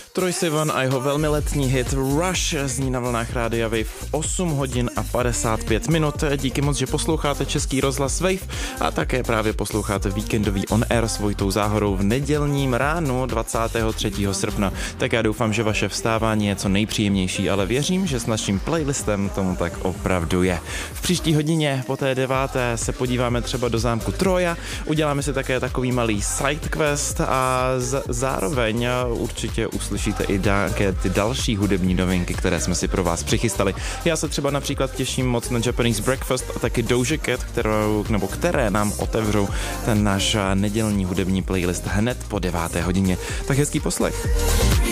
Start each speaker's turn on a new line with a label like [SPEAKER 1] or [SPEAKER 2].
[SPEAKER 1] Troye Sivan a jeho velmi letní hit Rush zní na vlnách Rádia Wave 8 hodin a 55 minut. Díky moc, že posloucháte Český rozhlas Wave a také právě posloucháte víkendový On Air s Vojtou Záhorou v nedělním ránu 23. srpna. Tak já doufám, že vaše vstávání je co nejpříjemnější, ale věřím, že s naším playlistem tomu tak opravdu je. V příští hodině po té 9. se podíváme třeba do zámku Troja, uděláme si také takový malý sidequest a zároveň určitě uslyšíte i nějaké ty další hudební novinky, které jsme si pro vás přichystali. Já se třeba například těším moc na Japanese Breakfast a taky Doja Cat, které nám otevřou ten náš nedělní hudební playlist hned po 9. hodině. Tak hezký poslech.